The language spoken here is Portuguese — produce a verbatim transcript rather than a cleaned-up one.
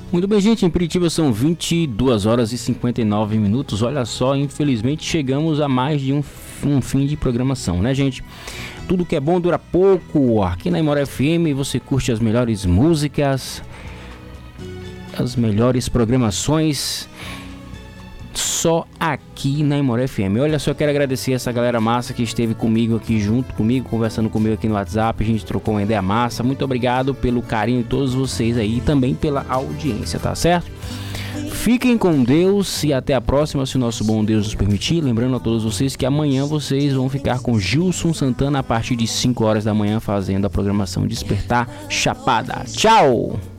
Muito bem, gente, em Piritiba são vinte e duas horas e cinquenta e nove minutos. Olha só, infelizmente chegamos a mais de um, um fim de programação, né, gente? Tudo que é bom dura pouco. Aqui na Imora F M você curte as melhores músicas, as melhores programações, só aqui na Imora F M. Olha só, quero agradecer essa galera massa que esteve comigo aqui, junto comigo, conversando comigo aqui no WhatsApp. A gente trocou uma ideia massa. Muito obrigado pelo carinho de todos vocês aí e também pela audiência, tá certo? Fiquem com Deus e até a próxima, se o nosso bom Deus nos permitir. Lembrando a todos vocês que amanhã vocês vão ficar com Gilson Santana a partir de cinco horas da manhã fazendo a programação Despertar Chapada. Tchau!